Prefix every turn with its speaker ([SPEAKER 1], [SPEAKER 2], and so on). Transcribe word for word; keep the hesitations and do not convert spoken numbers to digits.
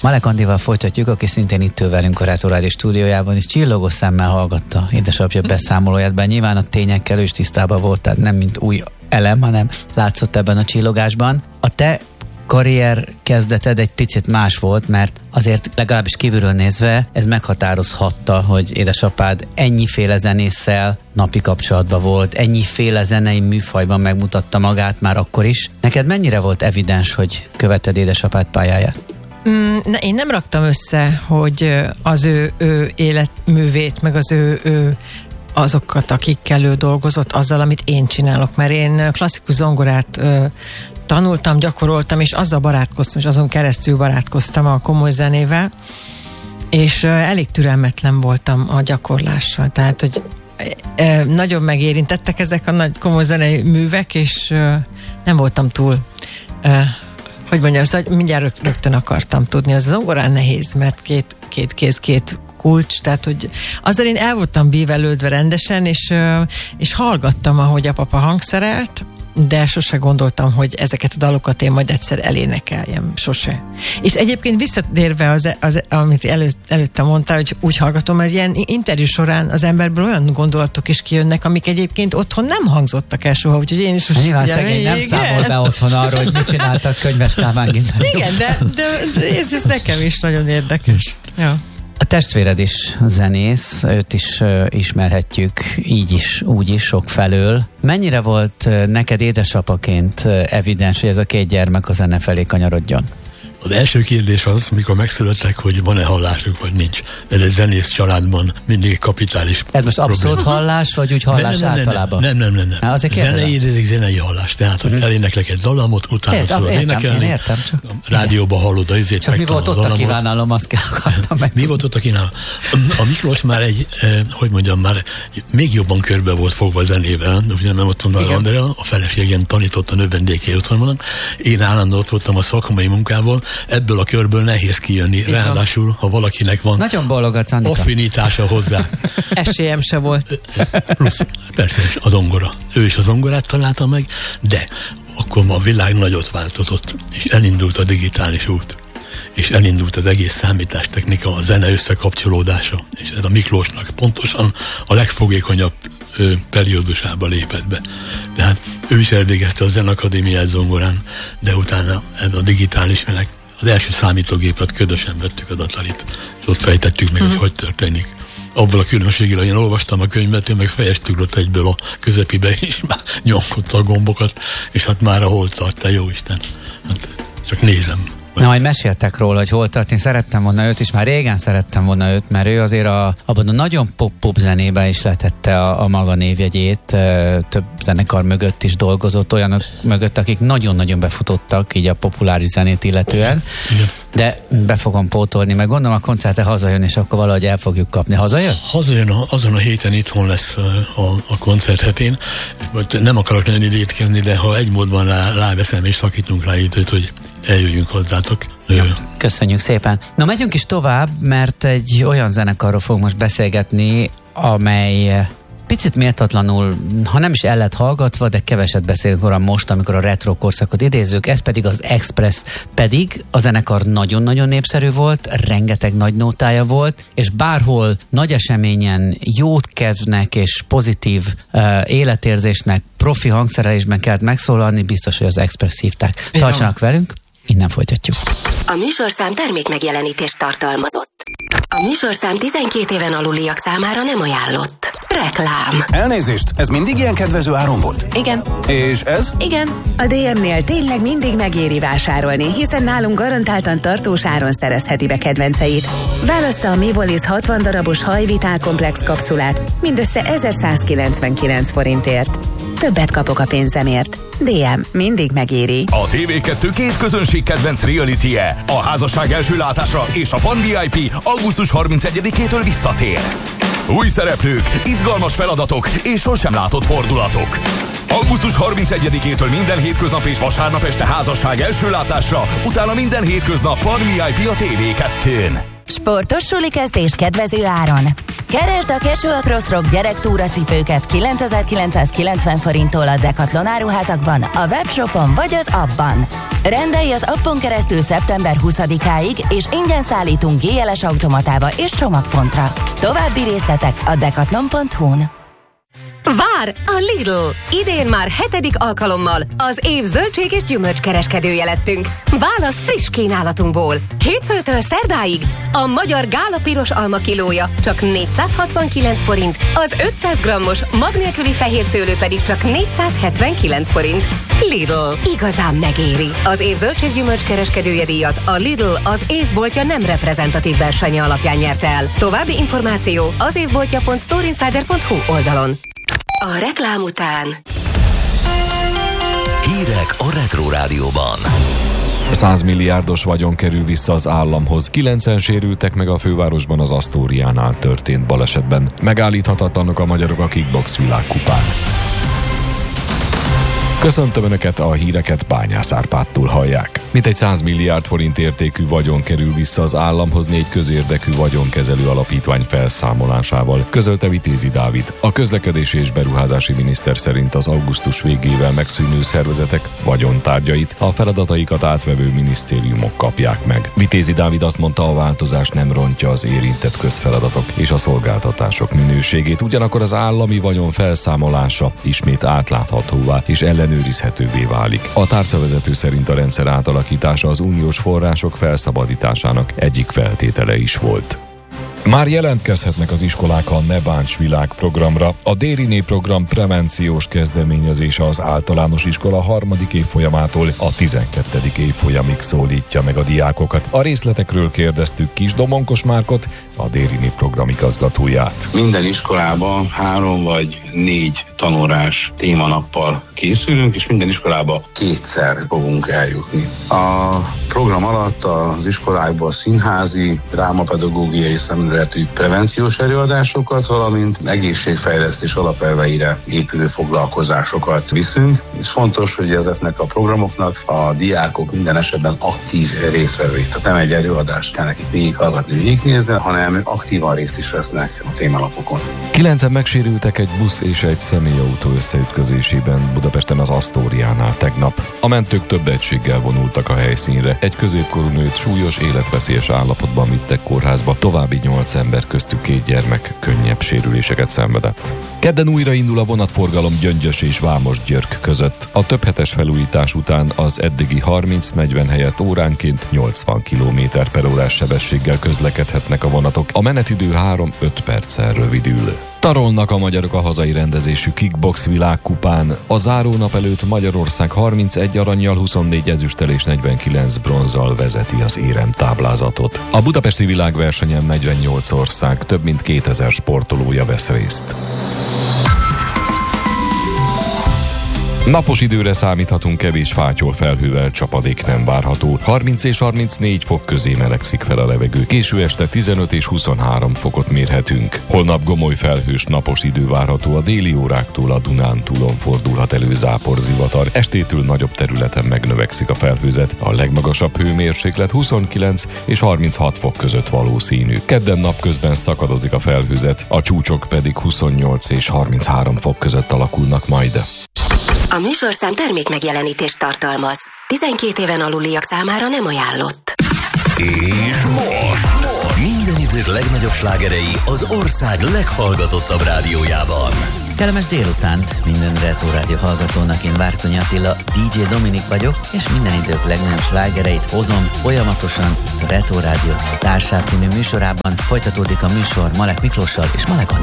[SPEAKER 1] Malek Andival folytatjuk, aki szintén itt ül velünk a Retro Rádió stúdiójában, és csillogó szemmel hallgatta édesapja beszámolóját, bár nyilván a tényekkel ő is tisztában volt, tehát nem mint új elem, hanem látszott ebben a csillogásban. A te karrier kezdeted egy picit más volt, mert azért legalábbis kívülről nézve ez meghatározhatta, hogy édesapád ennyiféle zenésszel napi kapcsolatban volt, ennyiféle zenei műfajban megmutatta magát már akkor is. Neked mennyire volt evidens, hogy követed édesapád pályáját?
[SPEAKER 2] Mm, ne, én nem raktam össze, hogy az ő, ő életművét, meg az ő, ő azokat, akikkel ő dolgozott, azzal, amit én csinálok, mert én klasszikus zongorát ö, tanultam, gyakoroltam, és azzal barátkoztam, és azon keresztül barátkoztam a komoly zenével, és ö, elég türelmetlen voltam a gyakorlással, tehát, hogy ö, nagyon megérintettek ezek a nagy komoly zenei művek, és ö, nem voltam túl ö, hogy mondjam, szóval mindjárt rögtön akartam tudni. Az zongorán nehéz, mert két, két kéz, két kulcs, tehát hogy azzal én el voltam bívelődve rendesen, és, és hallgattam, ahogy a papa hangszerelt, de sose gondoltam, hogy ezeket a dalokat én majd egyszer elénekeljem. Sose. És egyébként visszatérve, az, az, amit elő, előtte mondtál, hogy úgy hallgatom, ez ilyen interjú során az emberből olyan gondolatok is kijönnek, amik egyébként otthon nem hangzottak el soha, úgyhogy én is most...
[SPEAKER 1] Nyilván szegény nem számol be otthon arról, hogy mit csináltak Könyves Kálmán gimnáziumban.
[SPEAKER 2] Igen, de, de, de ez, ez nekem is nagyon érdekes. Ja.
[SPEAKER 1] A testvéred is zenész, őt is uh, ismerhetjük így is, úgy is, sok felől. Mennyire volt uh, neked édesapaként uh, evidens, hogy ez a két gyermek a zene felé kanyarodjon?
[SPEAKER 3] Az első kérdés az, mikor megszülettek, hogy van-e hallásuk, vagy nincs. Ez egy zenész családban mindig kapitális.
[SPEAKER 1] Ez most abszolút probléma. Hallás, vagy úgy hallás
[SPEAKER 3] nem, nem,
[SPEAKER 1] általában?
[SPEAKER 3] Nem, nem, nem. nem.
[SPEAKER 1] Há,
[SPEAKER 3] zenei, ez egy zenei hallás. Tehát, hogy eléneklek egy dallamot, utána
[SPEAKER 1] Ért,
[SPEAKER 3] tudod
[SPEAKER 1] értem,
[SPEAKER 3] énekelni.
[SPEAKER 1] Én értem, csak...
[SPEAKER 3] Rádióban hallod a izét.
[SPEAKER 1] Csak mi volt ott a kívánalom, azt kell akartam meg.
[SPEAKER 3] Mi volt ott a kívánalom? A Miklós már egy, eh, hogy mondjam, már még jobban körbe volt fogva a zenével. Ugye nem ott van a Andrea, a feleségem tanított a növendéké otthon vannak. Én állandó ott voltam a szakmai munkával. Ebből a körből nehéz kijönni. Itt ráadásul, van. Ha valakinek van
[SPEAKER 1] nagyon bologatsz, Annika.
[SPEAKER 3] Affinitása hozzá.
[SPEAKER 2] Esélyem se volt.
[SPEAKER 3] Plusz, persze, a zongora. Ő is a zongorát találta meg, de akkor ma a világ nagyot változott, és elindult a digitális út. És elindult az egész számítástechnika, a zene összekapcsolódása, és ez a Miklósnak pontosan a legfogékonyabb ö, periódusába lépett be. Tehát ő is elvégezte a Zenakadémiát zongorán, de utána a digitális meleg, az első számítógépet ködösen vettük az Atarit, és ott fejtettük meg, uh-huh. hogy hogy történik. Abban a különbséggel, én olvastam a könyvet, ő meg fejest ugrott egyből a közepibe, és már nyomkodta a gombokat, és hát már a hol tart, te jó Isten. Hát csak nézem.
[SPEAKER 1] Na, majd meséltek róla, hogy hol tart. Én szerettem volna őt is, már régen szerettem volna őt, mert ő azért a, abban a nagyon pop-pop zenében is letette a, a maga névjegyét, több zenekar mögött is dolgozott, olyanok mögött, akik nagyon-nagyon befutottak így a populáris zenét illetően. Igen. De be fogom pótolni, meg gondolom a koncertre hazajön, és akkor valahogy el fogjuk kapni. Hazajön?
[SPEAKER 3] Hazajön, azon a héten itthon lesz a, a koncerthetén. Nem akarok lenni létkezni, de ha egy módban rá, ráveszem és szakítunk rá időt, hogy eljöjjünk hozzátok.
[SPEAKER 1] Ja, köszönjük szépen. Na, megyünk is tovább, mert egy olyan zenekarról fogunk most beszélgetni, amely picit méltatlanul, ha nem is el lett hallgatva, de keveset beszélünk róla most, amikor a retro korszakot idézzük, ez pedig az Express, pedig a zenekar nagyon-nagyon népszerű volt, rengeteg nagy nótája volt, és bárhol nagy eseményen jót kedvnek és pozitív uh, életérzésnek, profi hangszerelésben kellett megszólalni, biztos, hogy az Express hívták. Tartsanak velünk, innen folytatjuk.
[SPEAKER 4] A műsorszám termék megjelenítést tartalmazott. A műsorszám tizenkét éven aluliak számára nem ajánlott. Reklám.
[SPEAKER 5] Elnézést, ez mindig ilyen kedvező áron volt?
[SPEAKER 4] Igen.
[SPEAKER 5] És ez?
[SPEAKER 4] Igen. A dé em-nél tényleg mindig megéri vásárolni, hiszen nálunk garantáltan tartós áron szerezheti be kedvenceit. Válassza a Mivolis hatvan darabos hajvitál komplex kapszulát mindössze ezerszázkilencvenkilenc forintért. Többet kapok a pénzemért. dé em mindig megéri.
[SPEAKER 5] A té vé kettő két közönség kedvenc reality-je, a házasság első látásra és a Fan vé i pé augusztus harmincegyedikétől visszatér. Új szereplők, izgalmas feladatok és sosem látott fordulatok. augusztus harmincegyedikétől minden hétköznap és vasárnap este házasság első látásra, utána minden hétköznap Fan vé i pé a té vé kettőn.
[SPEAKER 6] Sportos suli kezdés kedvező áron. Keresd a Casual Crossrock gyerektúra cipőket kilencezer-kilencszázkilencven forinttól a Decathlon áruházakban, a webshopon vagy az appban. Rendelj az appon keresztül szeptember huszadikáig, és ingyen szállítunk gé el es automatába és csomagpontra. További részletek a decathlon pont hu-n.
[SPEAKER 7] Vár a Lidl! Idén már hetedik alkalommal az év zöldség és gyümölcskereskedője lettünk. Válasz friss kínálatunkból. Hétfőtől szerdáig a magyar gála piros alma kilója csak négyszázhatvankilenc forint, az ötszáz grammos mag nélküli fehér szőlő pedig csak négyszázhetvenkilenc forint. Lidl, igazán megéri. Az év zöldség gyümölcskereskedője díjat a Lidl az évboltja nem reprezentatív versenye alapján nyerte el. További információ az évboltja pont storeinsider pont hu oldalon. A reklám után
[SPEAKER 8] hírek a Retro Rádióban.
[SPEAKER 9] száz milliárdos vagyon kerül vissza az államhoz. Kilencen sérültek meg a fővárosban az Asztóriánál történt balesetben. Megállíthatatlanok a magyarok a kickbox világkupán. Köszöntöm Önöket, a híreket Bányász Árpádtól hallják. Mintegy száz milliárd forint értékű vagyon kerül vissza az államhoz négy közérdekű vagyonkezelő alapítvány felszámolásával, közölte Vitézi Dávid. A közlekedési és beruházási miniszter szerint az augusztus végével megszűnő szervezetek vagyontárgyait a feladataikat átvevő minisztériumok kapják meg. Vitézi Dávid azt mondta, a változás nem rontja az érintett közfeladatok és a szolgáltatások minőségét, ugyanakkor az állami vagyon felszámolása ismét átláthatóvá és ellenőrizhetővé válik. A tárcavezető szerint a rendszer átalakítása az uniós források felszabadításának egyik feltétele is volt. Már jelentkezhetnek az iskolák a Ne Bánts világ programra. A Dériné program prevenciós kezdeményezése az általános iskola harmadik évfolyamától a tizenkettedik évfolyamig szólítja meg a diákokat. A részletekről kérdeztük Kis Domonkos Márkot, a Dériné program igazgatóját.
[SPEAKER 10] Minden iskolában három vagy négy tanórás témanappal készülünk, és minden iskolába kétszer fogunk eljutni. A program alatt az iskolákban színházi, drámapedagógiai szemléletű prevenciós előadásokat, valamint egészségfejlesztés alapelveire épülő foglalkozásokat viszünk, és fontos, hogy ezeknek a programoknak a diákok minden esetben aktív résztvevői. Tehát nem egy előadást kell nekik végighallgatni, végignézni, hanem aktívan részt is vesznek a témanapokon.
[SPEAKER 9] Kilencen megsérültek egy busz és egy személyautó összeütközésében Budapesten az Asztóriánál tegnap. A mentők több egységgel vonultak a helyszínre. Egy középkorú nőt súlyos életveszélyes állapotban vittek kórházba, további nyolc ember, köztük két gyermek könnyebb sérüléseket szenvedett. Kedden újraindul a vonatforgalom Gyöngyös és Vámos-Györk között. A többhetes felújítás után az eddigi harminc-negyven helyett óránként nyolcvan kilométer per órás sebességgel közlekedhetnek a vonatok. A menetidő három-öt perccel rövidül. Tarolnak a magyarok a hazai rendezésű kickbox világkupán. A zárónap előtt Magyarország harmincegy arannyal, huszonnégy ezüsttel és negyvenkilenc bronzzal vezeti az éremtáblázatot. A budapesti világversenyen negyvennyolc ország, több mint kétezer sportolója vesz részt. Napos időre számíthatunk, kevés fátyol felhővel, csapadék nem várható. harminc és harmincnégy fok közé melegszik fel a levegő. Késő este tizenöt és huszonhárom fokot mérhetünk. Holnap gomoly felhős napos idő várható, a déli óráktól a Dunántúlon fordulhat elő záporzivatar. Estétől nagyobb területen megnövekszik a felhőzet. A legmagasabb hőmérséklet huszonkilenc és harminchat fok között valószínű. Kedden napközben szakadozik a felhőzet, a csúcsok pedig huszonnyolc és harminchárom fok között alakulnak majd.
[SPEAKER 7] A műsorszám termékmegjelenítést tartalmaz. tizenkét éven aluliak számára nem ajánlott.
[SPEAKER 8] És most minden idők legnagyobb slágerei az ország leghallgatottabb rádiójában.
[SPEAKER 1] Kellemes délutánt minden Retro Rádió hallgatónak, én Várkonyi Attila, dé dzsé Dominik vagyok, és minden idők legnagyobb slágereit hozom folyamatosan a Retro Rádió társát című műsorában. Folytatódik a műsor Malek Miklóssal és Malek Andrással.